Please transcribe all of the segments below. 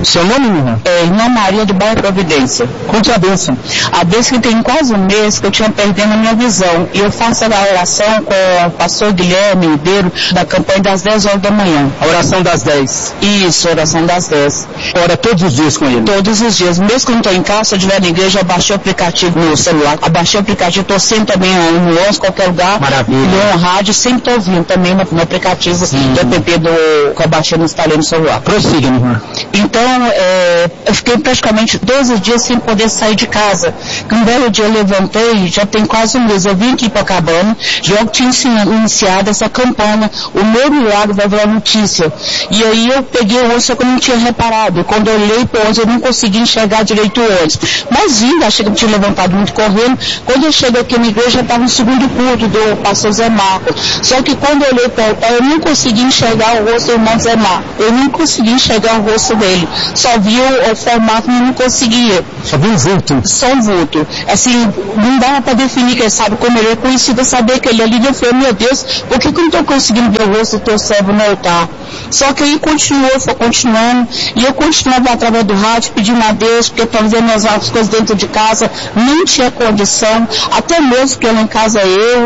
Seu nome, minha irmã? Irmã Maria do bairro Providência. Conte a bênção. A bênção que tem quase um mês que eu tinha perdendo a minha visão. E eu faço a oração com o pastor Guilherme Ribeiro, da campanha das 10 horas da manhã. A oração das 10. Isso, oração das 10. Ora todos os dias com ele? Todos os dias. Mesmo que eu não estou em casa, se eu estiver na igreja, eu baixei o aplicativo no celular. Eu baixei o aplicativo, estou sempre também no 11, qualquer lugar. Maravilha. No rádio, sempre estou ouvindo também no aplicativo do app que eu baixei no instalei no celular. Prossiga, minha irmã. Então, eu fiquei praticamente 12 dias sem poder sair de casa. Um belo dia eu levantei, já tem quase um mês, eu vim aqui para Cabana, já tinha iniciado essa campanha, o meu milagre vai virar notícia. E aí eu peguei o ônibus que eu não tinha reparado. Quando eu olhei para o ônibus, eu não consegui enxergar direito o ônibus. Mas vindo, achei que eu tinha levantado muito correndo. Quando eu cheguei aqui na igreja, já estava no segundo culto do pastor Zé Marco. Só que quando eu olhei para o altar, eu não consegui enxergar o rosto do irmão Zé Marco. Eu não consegui enxergar o rosto dele. Só vi o formato, mas não conseguia. Só vi um vulto? Só um vulto. Assim, não dava para definir, quem sabe como ele é conhecido, saber que ele ali. Eu falei, meu Deus, por que eu não estou conseguindo ver o rosto do teu servo no altar? Só que aí foi continuando, e eu continuava através do rádio, pedindo a Deus, porque estava vendo as coisas dentro de casa, não tinha condição, até mesmo porque lá em casa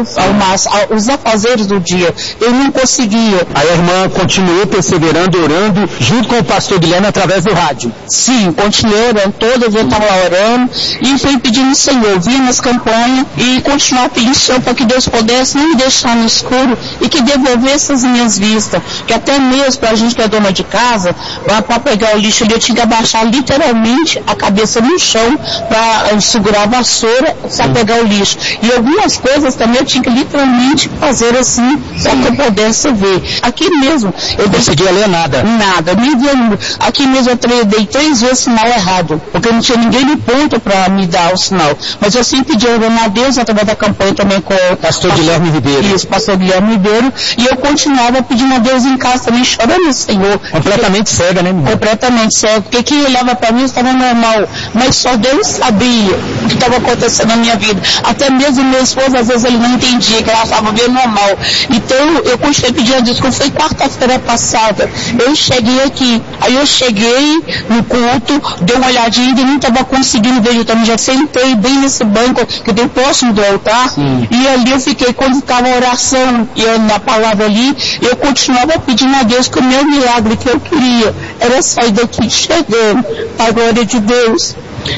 os afazeres do dia, eu não conseguia. Aí a irmã continuou perseverando, orando, junto com o pastor Guilherme através do rádio? Sim, continuei orando, toda vez eu estava lá orando, e fui pedindo ao Senhor, via nas campanhas, e continuar pedindo ao Senhor para que Deus pudesse não me deixar no escuro, e que devolvesse as minhas vistas, que até mesmo para a gente que é dona de casa, para pegar o lixo ali, eu tinha que abaixar literalmente a cabeça no chão para segurar a vassoura para pegar o lixo. E algumas coisas também eu tinha que literalmente fazer assim, para que eu pudesse ver. Aqui mesmo, eu não conseguia ler nada? Nada, nem via. Aqui mesmo eu dei 3 vezes sinal errado, porque não tinha ninguém no ponto para me dar o sinal. Mas eu sempre pedi a Deus através da campanha também com o pastor Guilherme Ribeiro. Isso, pastor Guilherme Ribeiro. E eu continuava pedindo a Deus em casa também, chorando, Senhor. Completamente cega, né, minha? Completamente cega. Porque quem olhava para mim estava normal. Mas só Deus sabia o que estava acontecendo na minha vida. Até mesmo meu esposo, às vezes, ele não entendia, que ela estava bem normal. Então, eu continuei pedindo a Deus. Quando foi quarta-feira passada, eu cheguei aqui. Aí eu cheguei no culto, dei uma olhadinha e não estava conseguindo ver. Eu também já sentei bem nesse banco que tem próximo do altar. Sim. E ali eu fiquei, quando estava a oração e na palavra ali, eu continuava pedindo a Deus que o meu milagre que eu queria era sair daqui chegando, para a glória de Deus.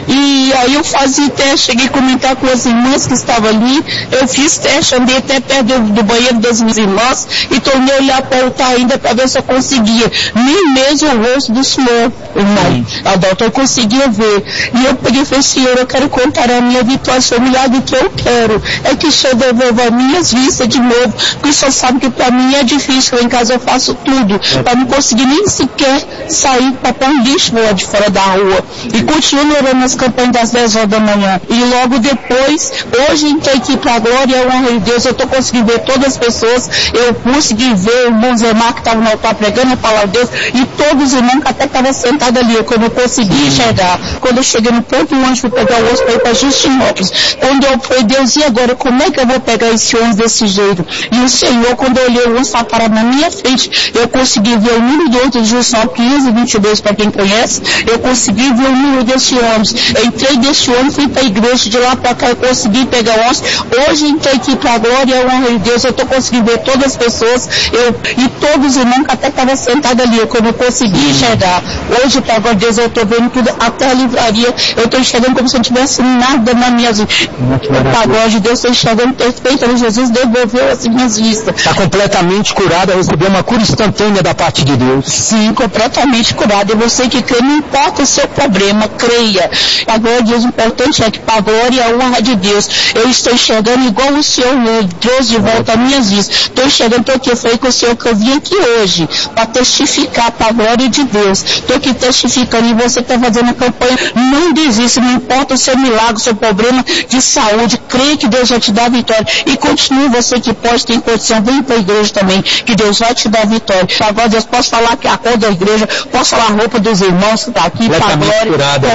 E aí eu fazia teste, cheguei a comentar com as irmãs que estavam ali, eu fiz teste, andei até perto do banheiro das minhas irmãs e tornei a olhar para o altar ainda para ver se eu conseguia, nem mesmo o rosto do Senhor, irmão, Adalto, eu conseguia ver. E eu peguei e falei, Senhor, eu quero contar a minha vitória, o milagre que eu quero é que o Senhor devolva minhas vistas de novo, porque o Senhor sabe que para mim é difícil, lá em casa eu faço tudo, para não conseguir nem sequer sair para pôr um lixo lá de fora da rua. E continuo orando nas campanhas das 10 horas da manhã. E logo depois, hoje entrei aqui para a glória e a honra de Deus, eu estou conseguindo ver todas as pessoas, eu consegui ver o irmão Zé Marco que estava no altar pregando a palavra de Deus, e todos os irmãos que até estavam sentados ali, quando eu consegui enxergar. Quando eu cheguei no ponto do ônibus, fui pegar o ônibus para ir para Justinópolis. Quando eu falei, Deus, e agora, como é que eu vou pegar esse ônibus desse jeito? E o Senhor, quando eu olhei o ônibus estava parado na minha frente, eu consegui ver o número do outro de Justinópolis, 522, para quem conhece, eu consegui ver o número desse ônibus. Eu entrei desse ônibus, fui para a igreja, de lá para cá eu consegui pegar o ônibus. Hoje entrei aqui para a glória e a honra de Deus, eu estou conseguindo ver todas as pessoas, e todos os irmãos que até estavam sentados ali, quando eu consegui enxergar. Hoje, para a glória de Deus, eu estou vendo tudo, até a livraria, eu estou enxergando como se eu não tivesse nada na minha vida. Para a glória de Deus, estou enxergando perfeito, Jesus devolveu as minhas vistas. Está completamente curada, recebeu uma cura instantânea da parte de Deus. Sim, completamente curada. E você que crê, não importa o seu problema, creia. A glória de Deus, o importante é que para a glória e a honra de Deus, eu estou enxergando igual o Senhor trouxe de volta as minhas vistas. Estou enxergando porque eu falei com o Senhor que eu vim aqui hoje para testificar para a glória de Deus. Estou aqui testificando, e você está fazendo a campanha, não desista, não importa o seu milagre, o seu problema de saúde, creia que Deus vai te dar a vitória. E continue, você que pode ter condição, vem para a igreja também, que Deus vai te dar a vitória. Agora Deus, posso falar que a cor da igreja, posso falar a roupa dos irmãos que está aqui, para a glória, completa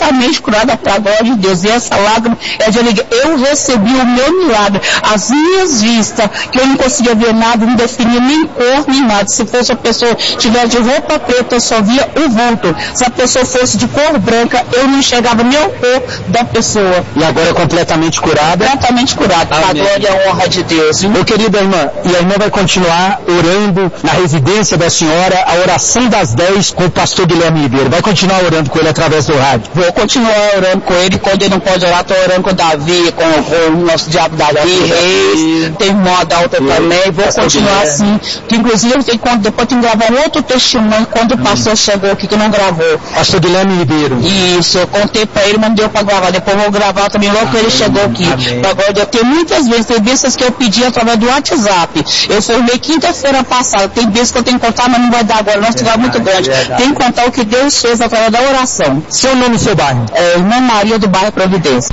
completamente curada para a glória de Deus. E essa lágrima é de alegria. Eu recebi o meu milagre. As minhas vistas, que eu não conseguia ver nada, não definia nem cor, nem nada. Se fosse a pessoa tivesse de roupa preta, eu só via o vulto. Se a pessoa fosse de cor branca, eu não enxergava nem o corpo da pessoa. E agora é completamente curada? Completamente curada, para a glória e a honra de Deus. Meu querida irmã, e a irmã vai continuar orando na residência da senhora, a oração das 10 com o pastor Guilherme Ribeiro. Vai continuar orando com ele através do rádio? Vou continuar orando com ele. Quando ele não pode orar, estou orando com o Davi, com o nosso diabo Davi Reis, tem irmão Adalta também. Vou continuar assim. Que inclusive depois tem que gravar um outro testemunho quando o pastor chegou aqui que não gravou. Pastor Guilherme Ribeiro. Isso, eu contei para ele, mas não deu para gravar. Depois eu vou gravar também logo que ele chegou aqui. Agora eu tenho muitas vezes, tem vezes que eu pedi através do WhatsApp. Eu formei quinta-feira passada. Tem vezes que eu tenho que contar, mas não vai dar agora. Nosso trabalho é muito grande. Tem que contar o que Deus fez através da oração. Seu nome e seu bairro? Irmã Maria do bairro Providência.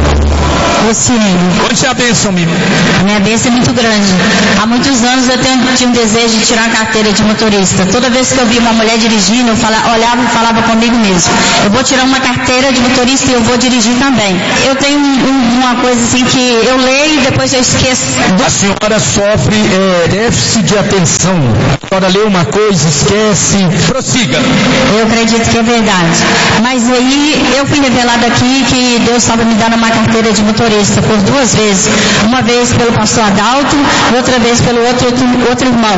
Onde é a bênção, Mimi? Minha bênção é muito grande. Há muitos anos eu tinha um desejo de tirar a carteira de motorista. Toda vez que eu via uma mulher dirigindo, eu olhava e falava comigo mesmo: eu vou tirar uma carteira de motorista e eu vou dirigir também. Eu tenho uma coisa assim que eu leio e depois eu esqueço. A senhora sofre déficit de atenção. A senhora lê uma coisa, esquece. Prossiga. Eu acredito que é verdade. Mas aí eu fui revelado aqui que Deus estava me dando uma carteira de motorista por 2 vezes. Uma vez pelo pastor Adalto, outra vez pelo outro irmão.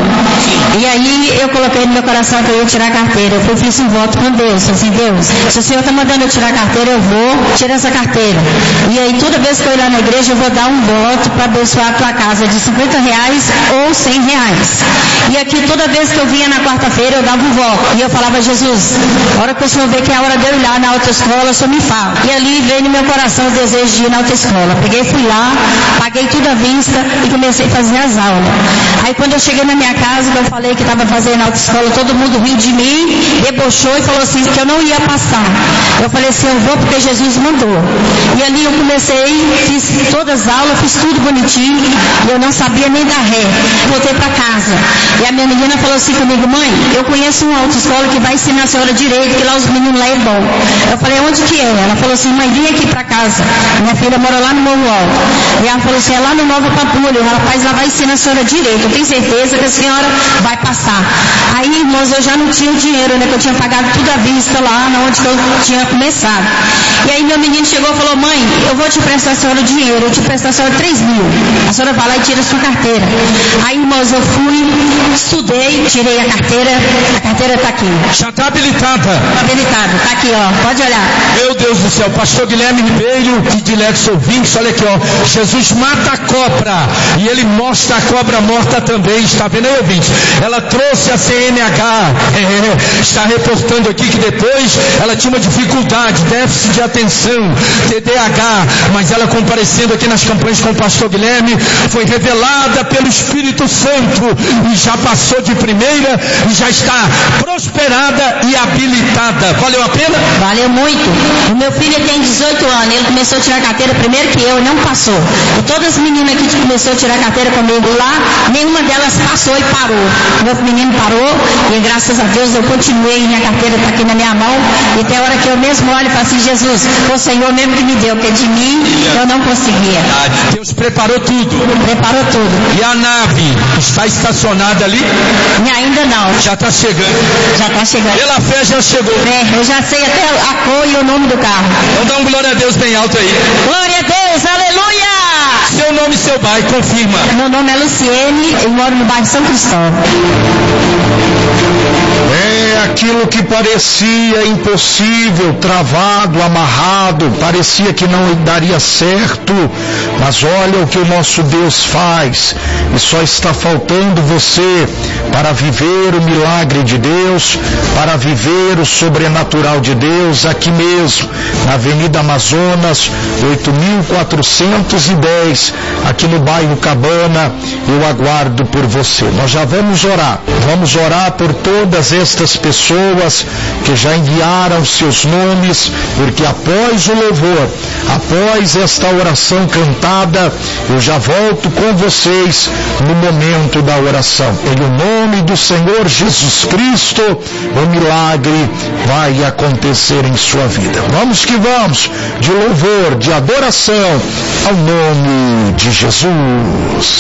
E aí eu coloquei no meu coração que eu ia tirar a carteira. Eu fiz um voto com Deus. Assim, Deus, se o Senhor está mandando eu tirar a carteira, eu vou tirar essa carteira. E aí toda vez que eu ir lá na igreja, eu vou dar um voto para abençoar a tua casa de R$50 ou R$100. E aqui toda vez que eu vinha na quarta-feira, eu dava um voto. E eu falava: Jesus, a hora que o Senhor vê que é a hora de eu ir lá na autoescola, o Senhor me fala. E ali veio no meu coração o desejo de ir na autoescola. Peguei, fui lá, paguei tudo à vista e comecei a fazer as aulas. Aí quando eu cheguei na minha casa, que eu falei que estava fazendo autoescola, todo mundo riu de mim, debochou e falou assim que eu não ia passar. Eu falei assim: eu vou porque Jesus mandou. E ali eu comecei, fiz todas as aulas, fiz tudo bonitinho, e eu não sabia nem dar ré. Voltei para casa. E a minha menina falou assim comigo: mãe, eu conheço uma autoescola que vai ensinar a senhora direito, que lá os meninos lá é bom. Eu falei: onde que é? Ela falou assim: mãe, vem aqui para casa. Minha filha mora lá no Morro Alto. E ela falou assim: é lá no Nova Pampulha. O rapaz lá vai ensinar a senhora direito. Eu tenho certeza que a senhora vai passar. Aí, irmãos, eu já não tinha o dinheiro, né? Que eu tinha pagado tudo à vista lá, onde que eu tinha começado. E aí meu menino chegou e falou: mãe, eu vou te prestar a senhora o dinheiro. Eu te prestar a senhora 3 mil. A senhora vai lá e tira a sua carteira. Aí, irmãos, eu fui, estudei, tirei a carteira está aqui. Já está habilitada. Está habilitada, está aqui, ó, pode olhar. Meu Deus do céu, pastor Guilherme Ribeiro, de diletos ouvintes, olha aqui, ó, Jesus mata a cobra, e ele mostra a cobra morta também, está vendo aí, ouvinte? Ela trouxe a CNH, está reportando aqui que depois ela tinha uma dificuldade, déficit de atenção, TDAH, mas ela comparecendo aqui nas campanhas com o pastor Guilherme, foi revelada pelo Espírito Santo, e já passou de primeira, e já está prosperada e habilitada. Valeu a pena? Valeu muito. O meu filho tem 18 anos, ele começou a tirar a carteira primeiro que eu e não passou. E todas as meninas que começaram a tirar a carteira comigo lá, nenhuma delas passou e parou. Meu menino parou, e graças a Deus eu continuei, minha carteira está aqui na minha mão, e tem hora que eu mesmo olho e falo assim: Jesus, foi o Senhor mesmo que me deu, porque de mim eu não conseguia. Deus preparou tudo. Preparou tudo. E a nave está estacionada ali? Ainda não. Já está chegando. Já está chegando. Pela fé já chegou. Eu já sei até a cor e o nome do carro. Então dá um glória a Deus bem alto aí. Glória a Deus, aleluia! Seu nome e seu bairro, confirma. Meu nome é Luciene, eu moro no bairro São Cristóvão. Aquilo que parecia impossível, travado, amarrado, parecia que não daria certo, mas olha o que o nosso Deus faz, e só está faltando você para viver o milagre de Deus, para viver o sobrenatural de Deus, aqui mesmo, na Avenida Amazonas, 8.410, aqui no bairro Cabana. Eu aguardo por você. Nós já vamos orar, Vamos orar por todas estas pessoas que já enviaram seus nomes, porque após o louvor, após esta oração cantada, eu já volto com vocês no momento da oração. Em nome do Senhor Jesus Cristo, o milagre vai acontecer em sua vida. Vamos que vamos, de louvor, de adoração, ao nome de Jesus.